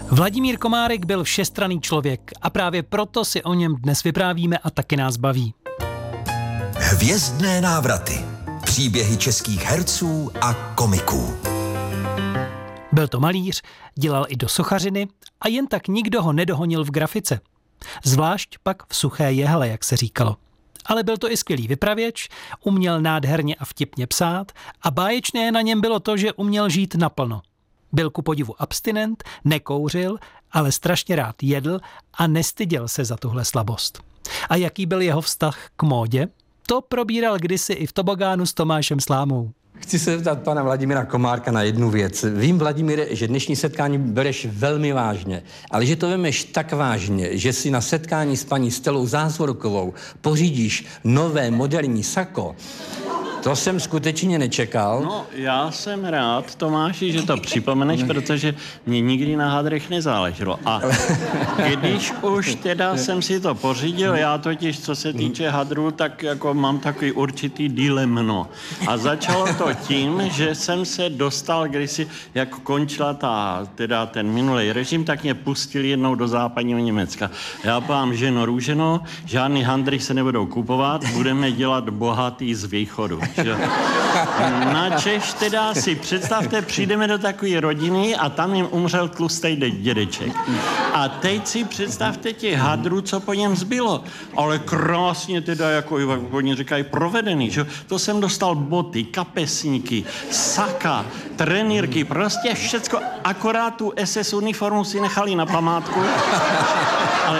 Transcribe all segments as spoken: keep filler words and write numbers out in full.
Vladimír Komárek byl všestranný člověk a právě proto si o něm dnes vyprávíme a taky nás baví. Hvězdné návraty. Příběhy českých herců a komiků. Byl to malíř, dělal i do sochařiny a jen tak nikdo ho nedohonil v grafice. Zvlášť pak v suché jehle, jak se říkalo. Ale byl to i skvělý vypravěč, uměl nádherně a vtipně psát a báječné na něm bylo to, že uměl žít naplno. Byl ku podivu abstinent, nekouřil, ale strašně rád jedl a nestyděl se za tuhle slabost. A jaký byl jeho vztah k módě? To probíral kdysi i v tobogánu s Tomášem Slámou. Chci se zeptat pana Vladimíra Komárka na jednu věc. Vím, Vladimíre, že dnešní setkání bereš velmi vážně, ale že to vemeš tak vážně, že si na setkání s paní Stelou Zázvorkovou pořídíš nové moderní sako. To jsem skutečně nečekal. No, já jsem rád, Tomáši, že to připomeneš, protože mě nikdy na hadrech nezáleželo. A když už teda jsem si to pořídil, já totiž, co se týče hadrů, tak jako mám takový určitý dilemno. A začalo to tím, že jsem se dostal, když si, jak končila ta, teda ten minulý režim, tak mě pustili jednou do západního Německa. Já pám, ženo růženo, žádný handry se nebudou kupovat, budeme dělat bohatý z východu. Na Češ teda si představte, přijdeme do takové rodiny a tam jim umřel tlustý dědeček. A teď si představte těch hadrů, co po něm zbylo. Ale krásně teda, jako oni říkají, provedený, že? To jsem dostal boty, kapesníky, saka, trenýrky, prostě všecko, akorát tu es es uniformu si nechali na památku. Ale...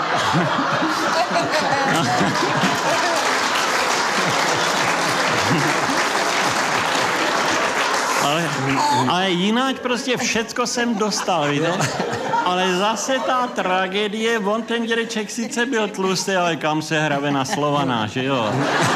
Ale, ale jinak prostě všecko jsem dostal, víte? Ale zase ta tragédie, on ten dědeček sice byl tlustý, ale kam se hrabe na Slovaná, že jo?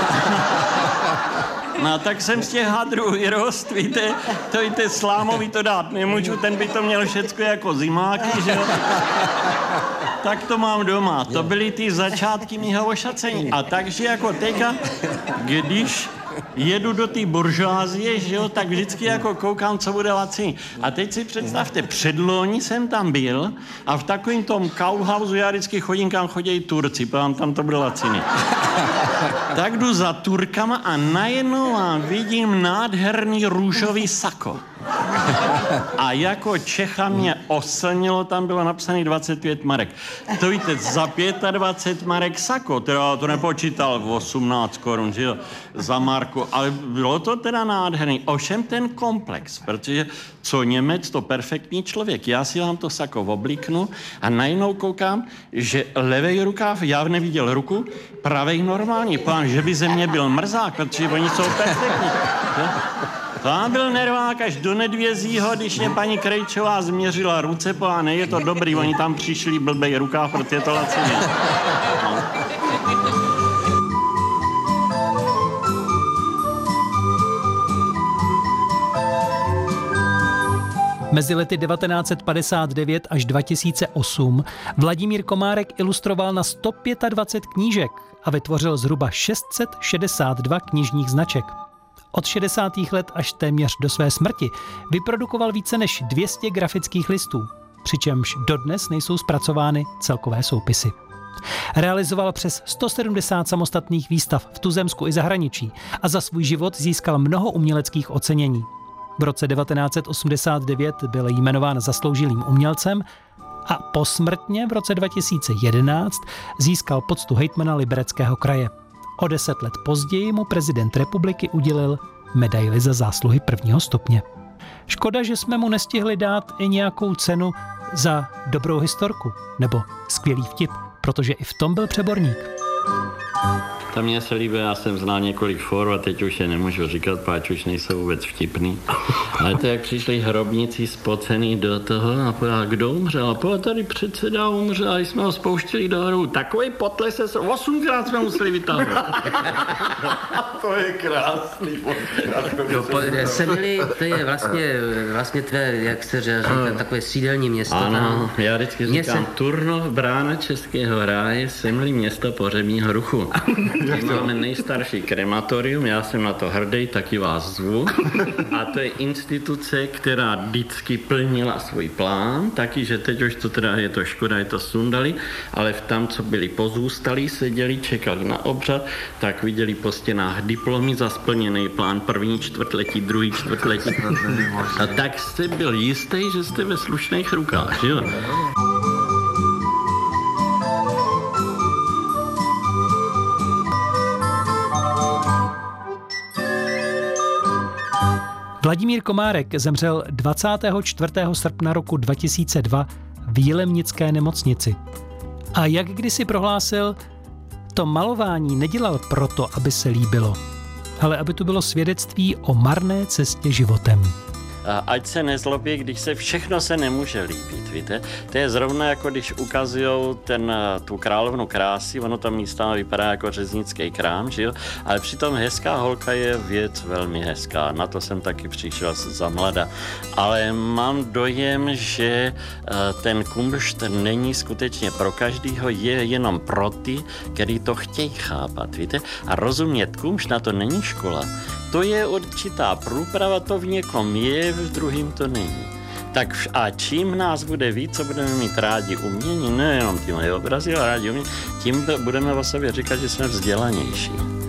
No tak jsem z těch hadrů vyrost, víte, to víte, Slámovi to dát nemůžu, ten by to měl všecko jako zimáky, že jo? Tak to mám doma, to byly ty začátky mýho ošacení. A takže jako teďka, když jedu do té buržoázie, že jo, tak vždycky jako koukám, co bude laciný. A teď si představte, předloni jsem tam byl a v takovém tom Kauhausu já vždycky chodím, kam chodí Turci, protože tam to bude laciný. Tak jdu za Turkama a najednou vidím nádherný růžový sako. A jako Čecha mě oslnilo, tam bylo napsané dvacet pět marek. To víte, za dvacet pět marek sako, teda to nepočítal osmnáct korun, že jo, za marku, ale bylo to teda nádherný. Ovšem ten komplex, protože co Němec, to perfektní člověk. Já si vám to sako oblíknu a najednou koukám, že levej rukáv, já neviděl ruku, pravej normální, pán, že by ze mě byl mrzák, protože oni jsou perfektní. Tam byl nervák až do Nedvězího, když mě paní Krejčová změřila ruce, a ne, je to dobrý, oni tam přišli blbej rukáv, protože je to lacině. No. Mezi lety devatenáct set padesát devět až dva tisíce osm Vladimír Komárek ilustroval na sto dvacet pět knížek a vytvořil zhruba šest set šedesát dva knižních značek. Od šedesátých let až téměř do své smrti vyprodukoval více než dvě stě grafických listů, přičemž dodnes nejsou zpracovány celkové soupisy. Realizoval přes sto sedmdesát samostatných výstav v tuzemsku i zahraničí a za svůj život získal mnoho uměleckých ocenění. V roce devatenáct set osmdesát devět byl jmenován zasloužilým umělcem a posmrtně v roce dva tisíce jedenáct získal poctu hejtmana Libereckého kraje. O deset let později mu prezident republiky udělil medaili za zásluhy prvního stupně. Škoda, že jsme mu nestihli dát i nějakou cenu za dobrou historku nebo skvělý vtip, protože i v tom byl přeborník. To mě se líbí, já jsem znal několik for a teď už je nemůžu říkat, páč už nejsou vůbec vtipný. Ale to, jak přišli hrobníci spocený do toho a povedal, kdo umřel? A povedal, tady předseda umřel a jsme ho spouštěli do hru. Takový potles se osmkrát jsme museli vytáhnout. To je krásný potles. Semily, to je vlastně, vlastně tvé, jak se říká, takové sídelní město. Ano, já vždycky říkám, se... Turnov, brána Českého ráje, Semily, město pohřebního ruchu. My máme nejstarší krematorium, já jsem na to hrdý, taky vás zvu. A to je instituce, která vždycky plnila svůj plán, taky, že teď už to teda je to škoda, je to sundali, ale v tam, co byli pozůstalí, seděli, čekali na obřad, tak viděli po stěnách diplomy za splněný plán první čtvrtletí, druhý čtvrtletí. A tak jste byl jistý, že jste ve slušných rukách, jo? Vladimír Komárek zemřel dvacátého čtvrtého srpna roku dva tisíce dva v Jilemnické nemocnici. A jak kdysi prohlásil, to malování nedělal proto, aby se líbilo, ale aby to bylo svědectví o marné cestě životem. A ať se nezlobí, když se všechno se nemůže líbit, víte? To je zrovna jako když ukazujou ten, tu královnu krásy, ono tam místama vypadá jako řeznický krám, že jo? Ale přitom hezká holka je věc velmi hezká, na to jsem taky přišel za mlada. Ale mám dojem, že ten kumšt není skutečně pro každýho, je jenom pro ty, který to chtějí chápat, víte? A rozumět kumšt, na to není škola. To je určitá průprava, to v někom je, v druhým to není. Tak a čím nás bude víc, co budeme mít rádi umění, nejenom ty moje obrazy, ale rádi umění, tím budeme o sobě říkat, že jsme vzdělanější.